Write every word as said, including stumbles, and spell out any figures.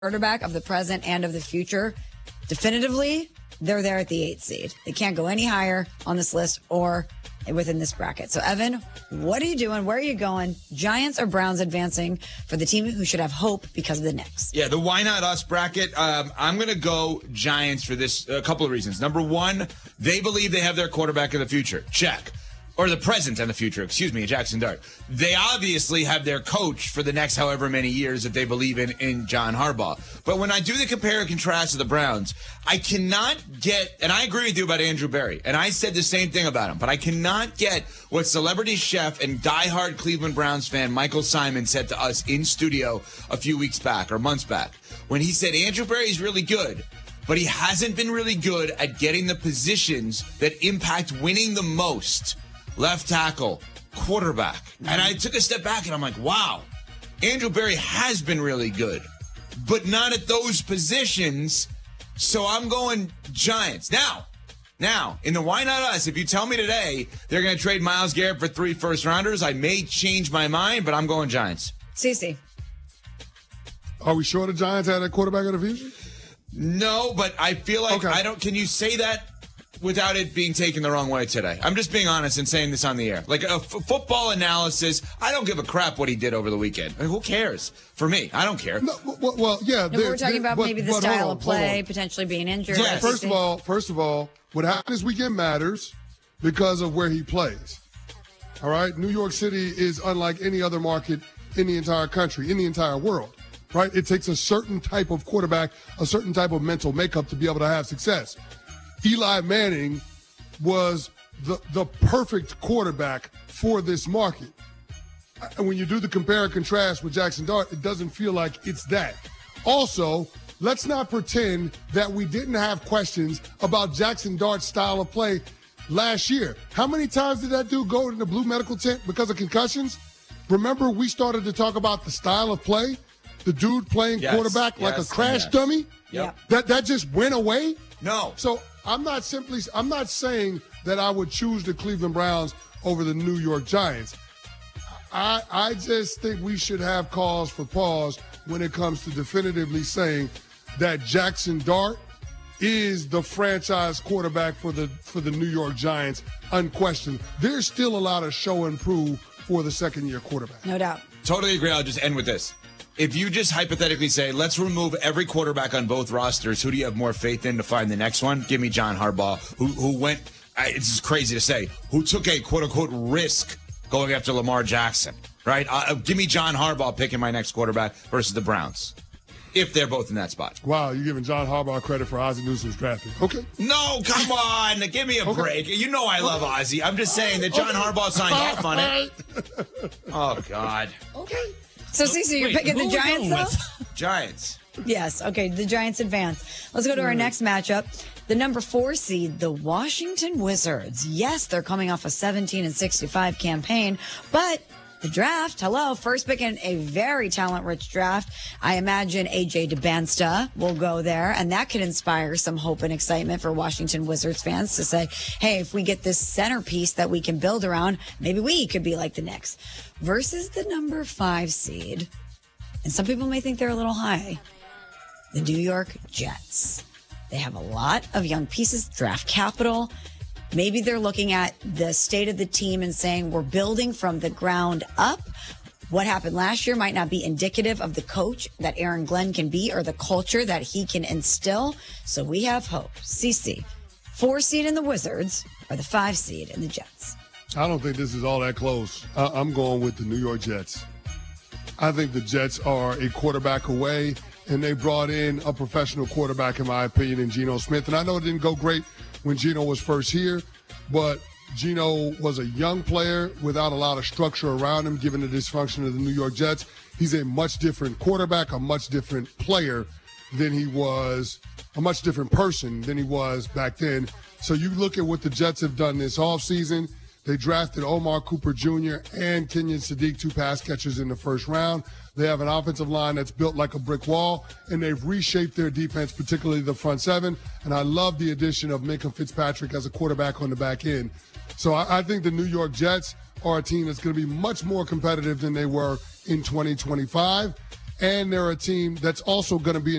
quarterback of the present and of the future, definitively, they're there at the eighth seed. They can't go any higher on this list or within this bracket. So, Evan, what are you doing? Where are you going? Giants or Browns advancing for the team who should have hope because of the Knicks? Yeah, the Why Not Us bracket. Um, I'm going to go Giants for this. A couple of reasons. Number one, they believe they have their quarterback of the future. Check. Or the present and the future, excuse me, Jackson Dart. They obviously have their coach for the next however many years that they believe in, in John Harbaugh. But when I do the compare and contrast of the Browns, I cannot get, and I agree with you about Andrew Berry, and I said the same thing about him, but I cannot get what celebrity chef and diehard Cleveland Browns fan Michael Simon said to us in studio a few weeks back or months back when he said Andrew Berry's really good, but he hasn't been really good at getting the positions that impact winning the most. Left tackle, quarterback. And I took a step back and I'm like, wow, Andrew Berry has been really good, but not at those positions. So I'm going Giants. Now, now, in the Why Not Us, if you tell me today they're going to trade Myles Garrett for three first rounders, I may change my mind, but I'm going Giants. Cece. Are we sure the Giants had a quarterback of the future? No, but I feel like Okay. I don't. Can you say that without it being taken the wrong way today? I'm just being honest and saying this on the air. Like a f- football analysis, I don't give a crap what he did over the weekend. I mean, who cares? For me, I don't care. No, well, well yeah. No, we're talking about but, maybe the but style hold of on, hold play, on. potentially being injured. Yeah, First of all, first of all, what happened this weekend matters because of where he plays. All right? New York City is unlike any other market in the entire country, in the entire world. Right? It takes a certain type of quarterback, a certain type of mental makeup to be able to have success. Eli Manning was the the perfect quarterback for this market. And when you do the compare and contrast with Jackson Dart, it doesn't feel like it's that. Also, let's not pretend that we didn't have questions about Jackson Dart's style of play last year. How many times did that dude go in the blue medical tent because of concussions? Remember, we started to talk about the style of play? The dude playing Yes, quarterback like yes, a crash yes. dummy? Yep. That that just went away? No. So I'm not simply, I'm not saying that I would choose the Cleveland Browns over the New York Giants. I I just think we should have cause for pause when it comes to definitively saying that Jackson Dart is the franchise quarterback for the for the New York Giants, unquestioned. There's still a lot of show and prove for the second year quarterback. No doubt. Totally agree. I'll just end with this. If you just hypothetically say, let's remove every quarterback on both rosters, who do you have more faith in to find the next one? Give me John Harbaugh, who who went, it's just crazy to say, who took a quote-unquote risk going after Lamar Jackson, right? Uh, give me John Harbaugh picking my next quarterback versus the Browns, if they're both in that spot. Wow, you're giving John Harbaugh credit for Ozzie Newsome's drafting. Okay. No, come on. Give me a Okay. break. You know I love Ozzie. I'm just saying that John Okay. Harbaugh signed off on it. Oh, God. Okay. So, Cece, you're Wait, picking who the are we Giants, going though? with? Giants. Yes. Okay. The Giants advance. Let's go to our next matchup. The number four seed, the Washington Wizards. Yes, they're coming off a seventeen and sixty-five campaign, but the draft, hello, first pick in a very talent-rich draft. I imagine A J DeBansta will go there, and that could inspire some hope and excitement for Washington Wizards fans to say, hey, if we get this centerpiece that we can build around, maybe we could be like the Knicks. Versus the number five seed, and some people may think they're a little high, the New York Jets. They have a lot of young pieces, draft capital. Maybe they're looking at the state of the team and saying we're building from the ground up. What happened last year might not be indicative of the coach that Aaron Glenn can be or the culture that he can instill. So we have hope. Cece, four seed in the Wizards or the five seed in the Jets? I don't think this is all that close. I- I'm going with the New York Jets. I think the Jets are a quarterback away, and they brought in a professional quarterback, in my opinion, in Geno Smith. And I know it didn't go great when Geno was first here, but Geno was a young player without a lot of structure around him, given the dysfunction of the New York Jets. He's a much different quarterback, a much different player than he was, a much different person than he was back then. So you look at what the Jets have done this offseason. They drafted Omar Cooper Junior and Kenyon Sadiq, two pass catchers in the first round. They have an offensive line that's built like a brick wall, and they've reshaped their defense, particularly the front seven. And I love the addition of Minkah Fitzpatrick as a quarterback on the back end. So I, I think the New York Jets are a team that's going to be much more competitive than they were in twenty twenty-five. and they're a team that's also going to be